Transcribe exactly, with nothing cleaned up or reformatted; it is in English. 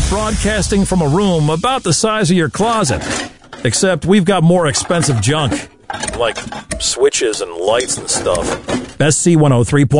broadcasting from a room about the size of your closet. Except we've got more expensive junk, like switches and lights and stuff. S C one oh three point